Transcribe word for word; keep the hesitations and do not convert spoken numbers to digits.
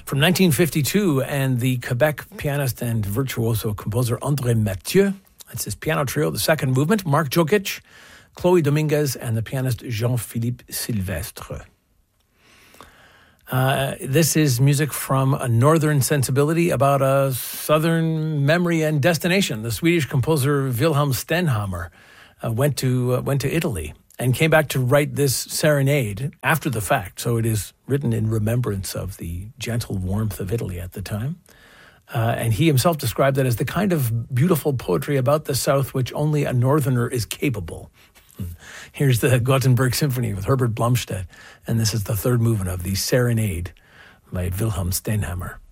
from nineteen fifty-two, and the Quebec pianist and virtuoso composer André Mathieu. It's his piano trio, the second movement, Mark Jokic, Chloe Dominguez, and the pianist Jean-Philippe Sylvestre. Uh, this is music from a northern sensibility about a southern memory and destination. The Swedish composer Wilhelm Stenhammar uh, went to uh, went to Italy and came back to write this serenade after the fact. So it is written in remembrance of the gentle warmth of Italy at the time. Uh, and he himself described it as the kind of beautiful poetry about the South which only a northerner is capable. Here's the Gothenburg Symphony with Herbert Blomstedt, and this is the third movement of the Serenade by Wilhelm Stenhammar.